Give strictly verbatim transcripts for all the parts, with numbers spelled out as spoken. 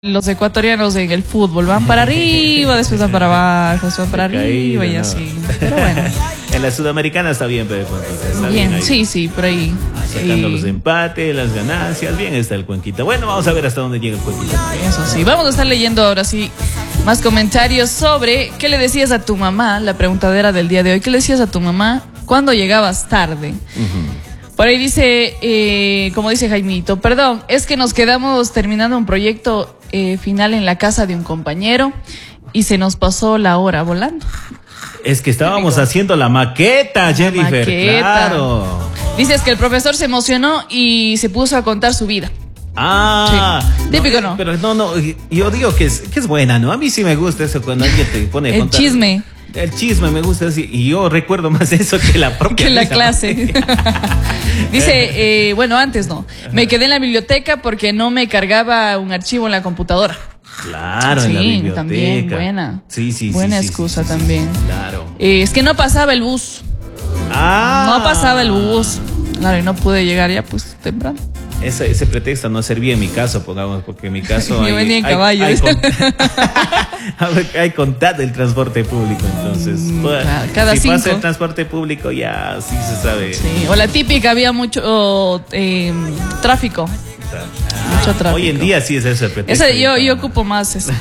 Los ecuatorianos en el fútbol van para arriba, después van para abajo, después van para arriba y así. Pero bueno. En la Sudamericana está bien, pero está bien, bien sí, sí, por ahí. Sacando sí. los empates, las ganancias, bien está el Cuenquita. Bueno, vamos a ver hasta dónde llega el Cuenquita. Eso sí, vamos a estar leyendo ahora sí más comentarios sobre qué le decías a tu mamá, la preguntadera del día de hoy. ¿Qué le decías a tu mamá cuando llegabas tarde? Uh-huh. Por ahí dice, eh, como dice Jaimito, perdón, es que nos quedamos terminando un proyecto eh, final en la casa de un compañero y se nos pasó la hora volando. Es que estábamos haciendo la maqueta, Jennifer, maqueta. Claro. Dices que el profesor se emocionó y se puso a contar su vida. Ah, sí. Típico, ¿no? Pero no, no, yo digo que es, que es buena, ¿no? A mí sí me gusta eso cuando alguien te pone a el contar. Chisme. El chisme me gusta así, y yo recuerdo más eso que la propia que la clase. Dice, eh, bueno, antes no, me quedé en la biblioteca porque no me cargaba un archivo en la computadora. Claro, sí, en la biblioteca. También, buena. Sí, sí, buena sí, excusa sí, sí, también. Sí, sí, claro. Eh, es que no pasaba el bus. Ah. No pasaba el bus. Claro, y no pude llegar ya pues temprano. Ese, ese pretexto no servía en mi caso, pongamos, porque en mi caso yo venía en caballo. Hay, hay, hay contado el transporte público, entonces mm, toda, claro, cada si cinco. pasa el transporte público ya sí se sabe. Sí, o la típica, había mucho oh, eh, tráfico. Ah, mucho tráfico. Hoy en día sí es ese el pretexto. Ese, yo, yo ocupo más eso.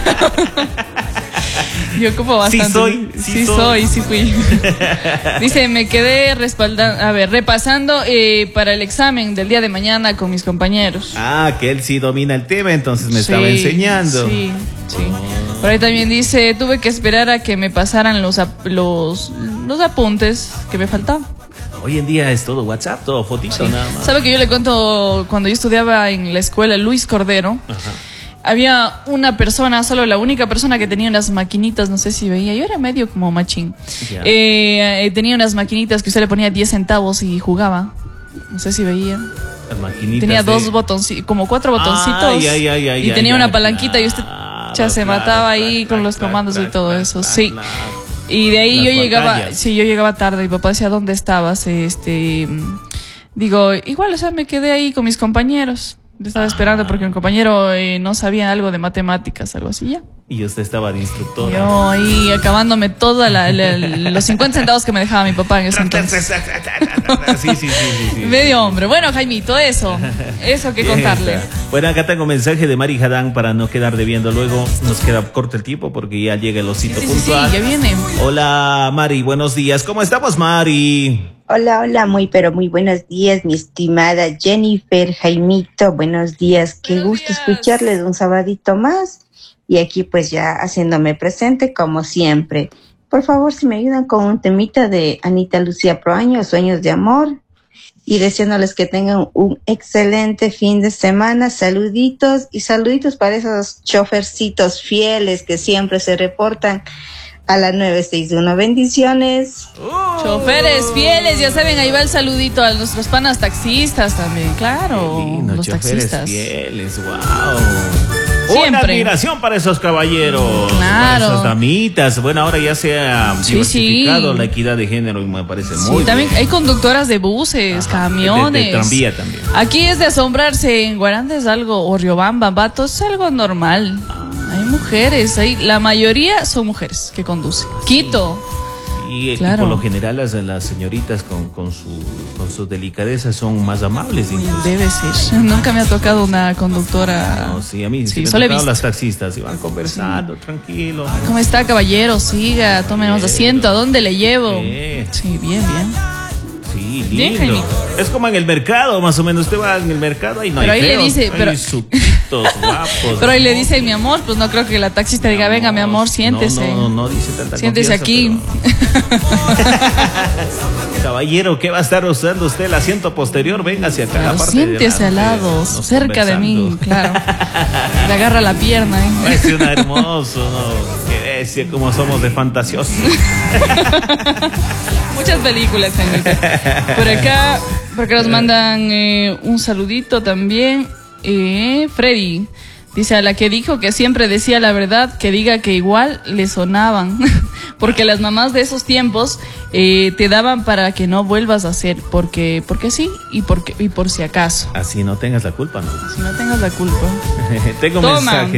Yo ocupo bastante. Sí soy, sí, sí soy, sí fui. Dice, me quedé respaldando, a ver, repasando eh, para el examen del día de mañana con mis compañeros. Ah, que él sí domina el tema, entonces me sí, estaba enseñando. Sí, sí. Oh. Por ahí también dice, tuve que esperar a que me pasaran los, los, los apuntes que me faltaban. Hoy en día es todo WhatsApp, todo fotito, sí. Nada más. ¿Sabe que yo le cuento cuando yo estudiaba en la escuela Luis Cordero? Ajá. Había una persona, solo la única persona que tenía unas maquinitas, no sé si veía, yo era medio como machín. Yeah. Eh, tenía unas maquinitas que usted le ponía diez centavos y jugaba. No sé si veía. Las maquinitas. Tenía de... dos botoncitos, como cuatro botoncitos. Ay, ay, ay, ay, y tenía ay, una ay, palanquita claro, y usted claro, ya se claro, mataba claro, ahí claro, con los claro, comandos claro, y todo claro, eso. Claro, sí. Claro. Y de ahí Las yo llegaba, batallas. sí, yo llegaba tarde. Mi papá decía, ¿dónde estabas? Este, digo, igual, o sea, me quedé ahí con mis compañeros. Estaba ah. esperando porque un compañero eh, no sabía algo de matemáticas, algo así ya. Y usted estaba de instructora. Yo ahí acabándome todos los cincuenta centavos que me dejaba mi papá en ese entonces. Sí, sí, sí, sí, sí. Medio hombre. Bueno, Jaimito, eso. Eso que contarle. Está. Bueno, acá tengo mensaje de Mari Jadán para no quedar debiendo. Luego nos queda corto el tiempo porque ya llega el osito sí, puntual. Sí, sí, ya viene. Hola, Mari, buenos días. ¿Cómo estamos, Mari? Hola, hola, muy pero muy buenos días, mi estimada Jennifer, Jaimito, buenos días, qué buenos gusto días. Escucharles un sabadito más y aquí pues ya haciéndome presente como siempre. Por favor, si me ayudan con un temita de Anita Lucía Proaño, Sueños de Amor, y deseándoles que tengan un excelente fin de semana, saluditos y saluditos para esos chofercitos fieles que siempre se reportan a la nueve seis uno. Bendiciones. Uh, Choferes fieles, ya saben, ahí va el saludito a nuestros panas taxistas también, claro. Lindo, los taxistas fieles, wow. Siempre. Una admiración para esos caballeros, claro. para esas damitas. Bueno, ahora ya se ha sí, diversificado sí. la equidad de género y me parece sí, muy también bien. hay conductoras de buses, ajá, camiones. De, de tranvía también. Aquí es de asombrarse, en Guaranda es algo, o Riobamba, Bato, es algo normal. Ah. Hay mujeres, hay, la mayoría son mujeres que conducen. Sí. Quito. Y, claro. y por lo general las, las señoritas con, con, su, con sus delicadezas son más amables. Incluso. Debe ser. Nunca me ha tocado una conductora. No, sí, a mí sí, sí me han tocado las taxistas y van conversando, sí. tranquilo. ¿Cómo está, caballero? Siga, tómenos asiento. ¿A dónde le llevo? Bien. Sí, bien, bien. Sí, lindo. Bien, es como en el mercado, más o menos. Usted va en el mercado y no pero hay ahí feos, le dice, pero... hay suquitos, guapos. Pero ahí le dice, mi amor, pues no creo que la taxista diga, venga, mi amor, siéntese. No, no, no, no dice tanta siéntese aquí. Pero... Caballero, ¿qué va a estar usando usted? El asiento posterior, venga hacia acá. Claro, la parte siéntese de al lado, cerca de mí, claro. Le agarra la pierna, ¿eh? Es un hermoso, ¿no? Qué decir, como somos de fantasiosos. Muchas películas, Jaimito. Por acá, porque nos mandan eh, un saludito también. Eh, Freddy Dice, a la que dijo que siempre decía la verdad, que diga que igual le sonaban. Porque las mamás de esos tiempos eh, te daban para que no vuelvas a hacer, porque porque sí y, porque, y por si acaso. Así no tengas la culpa, ¿no? Si no tengas la culpa. Tengo un Toma. mensaje.